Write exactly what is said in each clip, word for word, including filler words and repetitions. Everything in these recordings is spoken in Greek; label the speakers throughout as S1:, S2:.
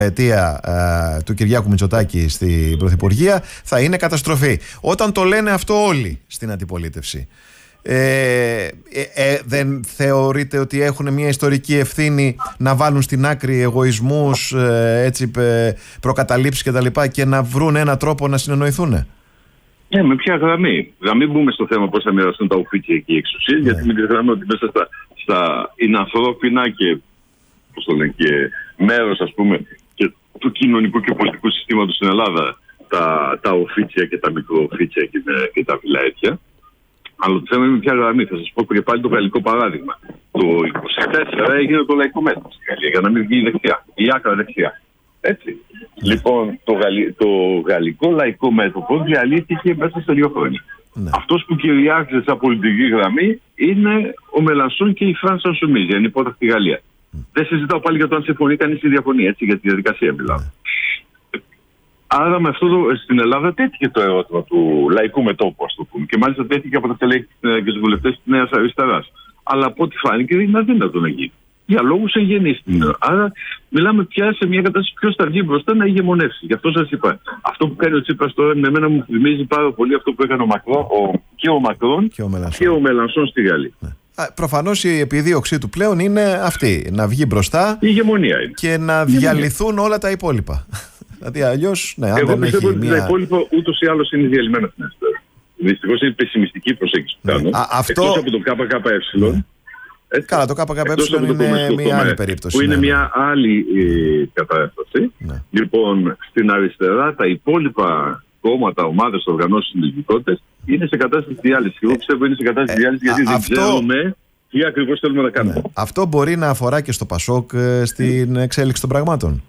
S1: αιτία ε, του Κυριάκου Μητσοτάκη στην Πρωθυπουργία θα είναι καταστροφή. Όταν το λένε αυτό όλοι στην αντιπολίτευση, ε, ε, ε, δεν θεωρείτε ότι έχουν μια ιστορική ευθύνη να βάλουν στην άκρη εγωισμούς, ε, έτσι, ε, προκαταλήψεις κτλ. Και, και να βρουν έναν τρόπο να συνεννοηθούν?
S2: Ναι, με ποια γραμμή? Να μην μπούμε στο θέμα πώς θα μοιραστούν τα οφίτσια και οι εξουσίες, yeah. γιατί μην ξεχνάμε ότι μέσα στα, στα είναι ανθρώπινα και, πώς το λένε, και μέρος, ας πούμε, και του κοινωνικού και πολιτικού συστήματος στην Ελλάδα, τα, τα οφίτσια και τα μικροοφίτσια και, και τα βιλαέτια. Αλλά το θέμα είναι με ποια γραμμή. Θα σας πω και πάλι το γαλλικό παράδειγμα. Το είκοσι τέσσερα έγινε το λαϊκό μέτρο στη Γαλλία, για να μην βγει η δεξιά, η άκρα δεξιά. Έτσι. Mm. Λοιπόν, το, γαλλι... το γαλλικό λαϊκό μέτωπο διαλύθηκε μέσα σε δύο χρόνια. Mm. Αυτός που κυριάρχησε σαν πολιτική γραμμή είναι ο Μελανσόν και η Φράνς Ανσουμίζ, η ανυπότακτη Γαλλία. Mm. Δεν συζητάω πάλι για το αν συμφωνεί κανείς ή διαφωνεί, έτσι, για τη διαδικασία μιλάω. Mm. Άρα με αυτό το, στην Ελλάδα τέθηκε το ερώτημα του λαϊκού μετώπου, ας το πούμε. Και μάλιστα τέθηκε από τα στελέχη και τους βουλευτές της Νέας Αριστεράς. Αλλά από ό,τι φάνηκε είναι αδύνατο να γίνει. Για λόγους εγγενείς. Mm. Άρα μιλάμε πια σε μια κατάσταση ποιος θα βγει μπροστά να ηγεμονεύσει. Γι' αυτό σας είπα. Αυτό που κάνει ο Τσίπρας τώρα με εμένα μου θυμίζει πάρα πολύ αυτό που έκανε ο Μακρόν, ο, και ο Μακρόν και ο Μελανσόν, και ο Μελανσόν στη Γαλλία. Ναι.
S1: Προφανώς η επιδίωξή του πλέον είναι αυτή. Να βγει μπροστά,
S2: η ηγεμονία είναι.
S1: Και να διαλυθούν όλα τα υπόλοιπα. Δηλαδή αλλιώς, ναι, αν
S2: εγώ
S1: δεν
S2: πιστεύω
S1: έχει
S2: ότι
S1: μια...
S2: τα υπόλοιπα ούτως ή άλλως είναι διαλυμένα στην αριστερά. Δυστυχώς είναι πεσημιστική προσέγγιση που κάνω.
S1: Ναι. Α, αυτό...
S2: Εκτός από το ΚΚΕ. Ναι.
S1: Έτσι. Καλά, το ΚΚΕ είναι μια άλλη περίπτωση.
S2: Που είναι
S1: ναι,
S2: μια άλλη ε, κατάσταση. Ναι. Λοιπόν, στην αριστερά τα υπόλοιπα κόμματα, ομάδες, οργανώσεις, συλλογικότητες είναι σε κατάσταση διάλυσης. Εγώ πιστεύω είναι σε κατάσταση ε, διάλυσης γιατί α, δεν αυτό... ξέρουμε τι ακριβώς θέλουμε να κάνουμε. Ναι.
S1: Αυτό μπορεί να αφορά και στο Πασόκ ε, στην εξέλιξη των πραγμάτων.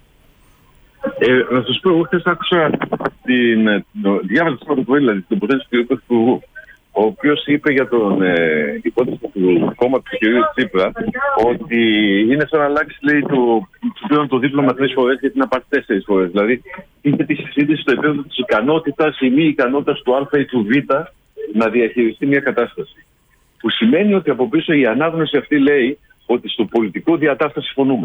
S2: Ε, να σας πω, εγώ χθες άκουσα την διάβαση του πρωί, δηλαδή την τοποθέτηση του Πρωθυπουργού, ο οποίος είπε για τον ε, υπότιτλο του κόμματος του κ. Τσίπρα ότι είναι σαν να αλλάξει, λέει, το, πλέον το δίπλωμα τρεις φορές γιατί να πάρει τέσσερις φορές. Δηλαδή, είχε τη συζήτηση στο επίπεδο της ικανότητας ή μη ικανότητας του Α ή του Β να διαχειριστεί μια κατάσταση. Που σημαίνει ότι από πίσω η ανάγνωση αυτή λέει ότι στο πολιτικό διατάφτα συμφωνούμε.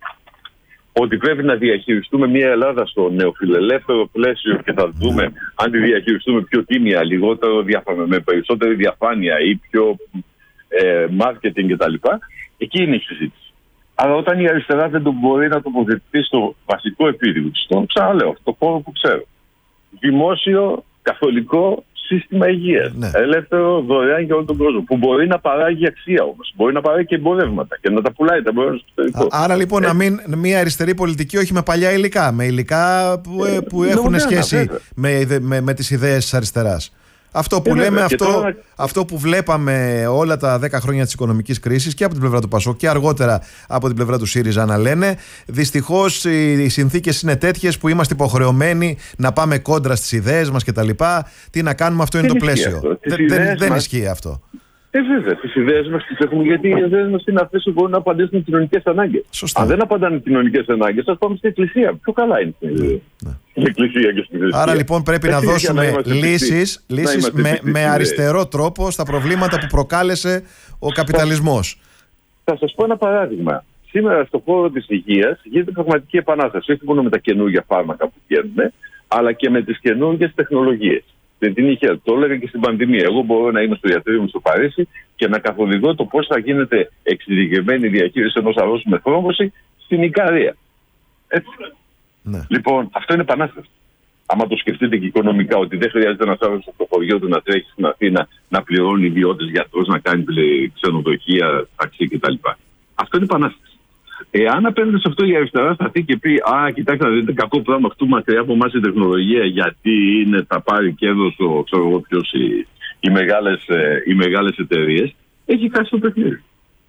S2: Ότι πρέπει να διαχειριστούμε μια Ελλάδα στο νεοφιλελεύθερο πλαίσιο και θα δούμε αν τη διαχειριστούμε πιο τίμια, λιγότερο διαφάνεια, με περισσότερη διαφάνεια ή πιο ε, marketing κτλ. Εκεί είναι η συζήτηση. Αλλά όταν η αριστερά δεν το μπορεί να τοποθετηθεί στο βασικό επίδειγμα, στο ξαναλέω, στο χώρο που ξέρω. Δημόσιο, καθολικό σύστημα υγείας. Ναι. Ελεύθερο, δωρεάν για όλο τον κόσμο. Που μπορεί να παράγει αξία όμως. Μπορεί να παράγει και εμπορεύματα και να τα πουλάει τα εμπορεύματα στο εξωτερικό.
S1: Άρα λοιπόν να μην μια αριστερή πολιτική, όχι με παλιά υλικά. Με υλικά που, ε, που έχουν βέβαια, σχέση βέβαια. Με, με, με τις ιδέες της αριστεράς. Αυτό που ε, λέμε, αυτό, τώρα... αυτό που βλέπαμε όλα τα δέκα χρόνια της οικονομικής κρίσης και από την πλευρά του Πασόκ και αργότερα από την πλευρά του ΣΥΡΙΖΑ να λένε, δυστυχώς οι συνθήκες είναι τέτοιες που είμαστε υποχρεωμένοι να πάμε κόντρα στις ιδέες μας κτλ. Τι να κάνουμε, αυτό είναι
S2: δεν
S1: το πλαίσιο. Δεν, δεν, δεν ισχύει αυτό.
S2: Ε, βέβαια, τις ιδέες μας τις έχουμε γιατί οι ιδέες μας είναι αυτές που μπορούν να απαντήσουν τις κοινωνικές ανάγκες.
S1: Σωστά.
S2: Αν δεν απαντάνε τις κοινωνικές ανάγκες, ας πάμε στην εκκλησία. Πιο καλά είναι στην ναι. εκκλησία και στην εκκλησία.
S1: Άρα λοιπόν πρέπει Εσύ να δώσουμε να λύσεις, λύσεις με, με αριστερό τρόπο στα προβλήματα που προκάλεσε ο καπιταλισμός.
S2: Θα σας πω ένα παράδειγμα. Σήμερα στον χώρο της υγείας γίνεται πραγματική επανάσταση. Όχι μόνο με τα καινούργια φάρμακα που βγαίνουν, αλλά και με τις καινούργιες τεχνολογίες. Δεν την είχε, το έλεγα και στην πανδημία. Εγώ μπορώ να είμαι στο ιατρείο μου στο Παρίσι και να καθοδηγώ το πώς θα γίνεται εξειδικευμένη διαχείριση ενός αρρώστου με θρόμβωση στην Ικαρία. Έτσι. Ναι. Λοιπόν, αυτό είναι επανάσταση. Άμα το σκεφτείτε και οικονομικά, ότι δεν χρειάζεται να άρρωστος στο χωριό του να τρέχει στην Αθήνα, να πληρώνει ιδιώτες γιατρούς, να κάνει ξενοδοχεία, ταξί κτλ. Αυτό είναι επανάσταση. Εάν απέναντι σε αυτό η αριστερά σταθεί και πει «Α, κοιτάξτε, να δείτε κακό πράγμα αυτού μακριά από εμάς η τεχνολογία, γιατί είναι, θα πάρει κέρδος ο, ξέρω εγώ ποιος, οι, οι, μεγάλες, οι μεγάλες εταιρείες», έχει χάσει το παιχνίδι.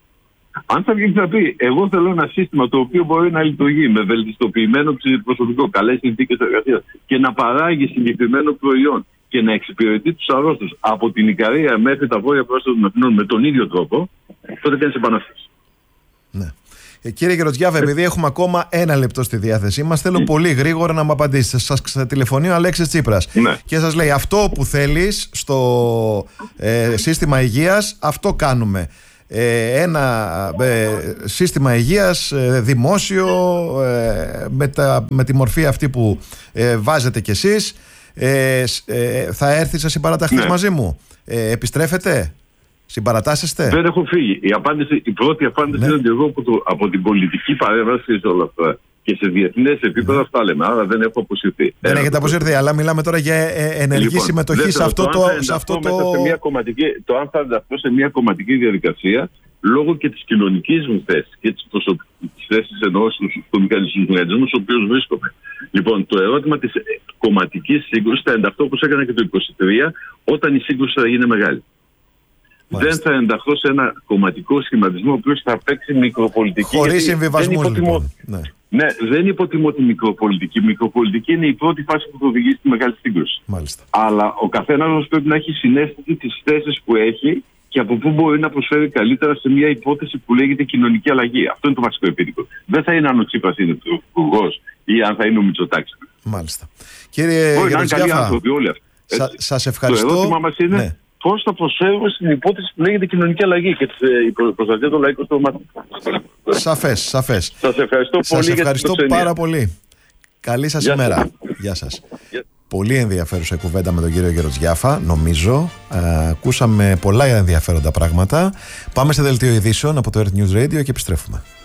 S2: Αν θα βγει και θα πει «Εγώ θέλω ένα σύστημα το οποίο μπορεί να λειτουργεί με βελτιστοποιημένο προσωπικό, καλές συνθήκες εργασίας και να παράγει συγκεκριμένο προϊόν και να εξυπηρετεί τους αρρώστους από την Ικαρία μέχρι τα βόρεια πρόσωπα των Αθηνών με τον ίδιο τρόπο», τότε κάνεις επανάσταση.
S1: Ναι. Ε, κύριε Γεροτζιάβα, επειδή έχουμε ακόμα ένα λεπτό στη διάθεσή μας, θέλω mm. πολύ γρήγορα να μου απαντήσετε. Σας τηλεφωνεί ο Αλέξης Τσίπρας mm. και σας λέει αυτό που θέλεις στο ε, σύστημα υγείας, αυτό κάνουμε. ε, ένα ε, σύστημα υγείας ε, δημόσιο ε, με, τα, με τη μορφή αυτή που ε, βάζετε κι εσείς. ε, ε, θα έρθει σε συμπαραταχθείς ναι. μαζί μου? ε, επιστρέφετε? Συμπαρατάσσεστε?
S2: Δεν έχω φύγει. Η, απάντηση, η πρώτη απάντηση ναι. είναι ότι εγώ από, το, από την πολιτική παρέμβαση σε όλα αυτά και σε διεθνές επίπεδο ναι. αυτά λέμε. Άρα δεν έχω αποσυρθεί.
S1: Δεν έχετε αποσυρθεί, αλλά μιλάμε τώρα για ενεργή λοιπόν, συμμετοχή σε αυτό το. Σε αυτό το...
S2: Σε μια κομματική, το αν θα ενταχθώ σε μια κομματική διαδικασία λόγω και της κοινωνικής μου θέσης και της προσωπικής θέσης εννοώ του μηχανισμού στους οποίους βρίσκομαι. Λοιπόν, το ερώτημα της κομματικής σύγκρουσης θα ενταχθώ όπως έκανα και το είκοσι τρία, όταν η σύγκρουση θα γίνει μεγάλη. Μάλιστα. Δεν θα ενταχθώ σε ένα κομματικό σχηματισμό ο οποίος θα παίξει μικροπολιτική.
S1: Χωρίς συμβιβασμούς λοιπόν. Ναι.
S2: ναι, δεν υποτιμώ τη μικροπολιτική. Η μικροπολιτική είναι η πρώτη φάση που θα οδηγήσει στη μεγάλη σύγκρουση.
S1: Μάλιστα.
S2: Αλλά ο καθένας μας πρέπει να έχει συναίσθηση τις θέσεις που έχει και από πού μπορεί να προσφέρει καλύτερα σε μια υπόθεση που λέγεται κοινωνική αλλαγή. Αυτό είναι το βασικό επίδικο. Δεν θα είναι αν ο Τσίπρας είναι υπουργός ή αν θα είναι ο Μητσοτάκης.
S1: Μάλιστα. Κύριε Γεροτζιάφα, σα, σας ευχαριστώ.
S2: Το ερώτημα μας είναι ναι. πώς θα προσφέρουμε στην υπόθεση που λέγεται κοινωνική αλλαγή και η προστασία των λαϊκών στρωμάτων.
S1: Σαφές, σαφές.
S2: Σας ευχαριστώ
S1: σας
S2: πολύ.
S1: Σας ευχαριστώ
S2: για
S1: πάρα πολύ. Καλή σας Γεια ημέρα. Σας. Γεια σας. Γεια. Πολύ ενδιαφέρουσα η κουβέντα με τον κύριο Γεροτζιάφα, νομίζω. Ε, ακούσαμε πολλά ενδιαφέροντα πράγματα. Πάμε σε δελτίο ειδήσεων από το Earth News Radio και επιστρέφουμε.